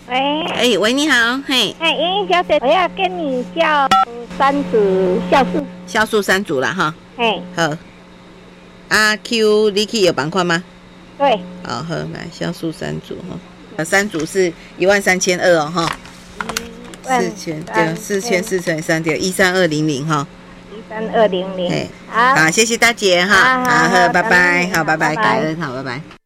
喂，喂，你好，嘿， 莹莹小姐，我要跟你叫3组酵素， 酵素3组啦哈。 嘿， 好。阿 Q 你去有板块吗？ 对。 好，好，来酵素3组哈，3组是13200哦哈，4000对，4000乘以3对13200哈 ，13200。 好，谢谢大姐哈，好，拜拜，好，拜拜，感恩，好，拜拜。